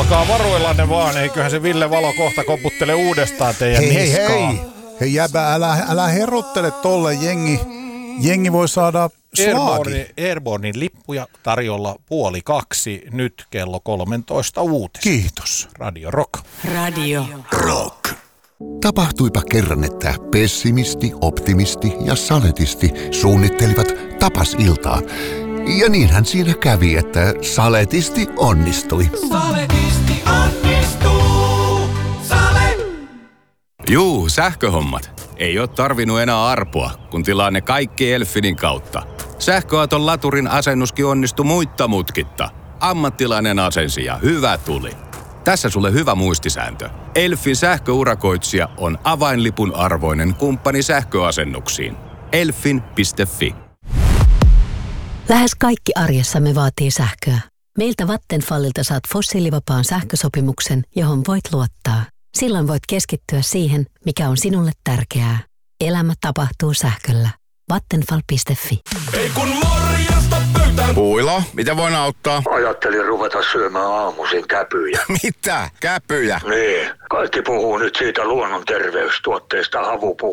Olkaa varuillanne vaan, eiköhän se Ville Valo kohta koputtele uudestaan teidän niskaan. Hei jäbä, älä herrottele tolle, jengi voi saada slaagi. Airbornein lippuja tarjolla 1:30, nyt kello 13 uutiset. Kiitos. Radio Rock. Radio Rock. Tapahtuipa kerran, että pessimisti, optimisti ja saletisti suunnittelivat tapasiltaa. Ja niinhän siinä kävi, että saletisti onnistui. Saletisti onnistuu. Juu, sähköhommat. Ei oo tarvinnut enää arpoa, kun tilaa ne kaikki Elfinin kautta. Sähköauton laturin asennuskin onnistui muitta mutkitta. Ammattilainen asensi ja hyvä tuli. Tässä sulle hyvä muistisääntö. Elfin sähköurakoitsija on avainlipun arvoinen kumppani sähköasennuksiin. Elfin.fi. Lähes kaikki arjessamme vaatii sähköä. Meiltä Vattenfallilta saat fossiilivapaan sähkösopimuksen, johon voit luottaa. Silloin voit keskittyä siihen, mikä on sinulle tärkeää. Elämä tapahtuu sähköllä. Vattenfall.fi. Ei kun morjesta pöytään. Puilo, mitä voin auttaa? Ajattelin ruveta syömään aamuisin käpyjä. Mitä? Käpyjä? Niin. Kaikki puhuu nyt siitä luonnon terveystuotteesta havupuu.